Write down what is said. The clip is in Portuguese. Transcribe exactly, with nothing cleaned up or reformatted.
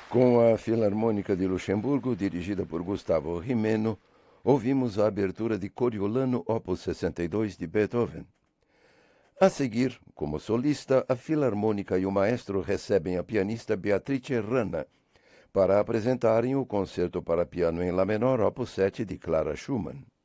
Com a Filarmônica de Luxemburgo, dirigida por Gustavo Jimeno, ouvimos a abertura de Coriolano Opus sessenta e dois de Beethoven. A seguir, como solista, a Filarmônica e o maestro recebem a pianista Beatrice Rana para apresentarem o Concerto para Piano em Lá Menor Opus sete de Clara Schumann.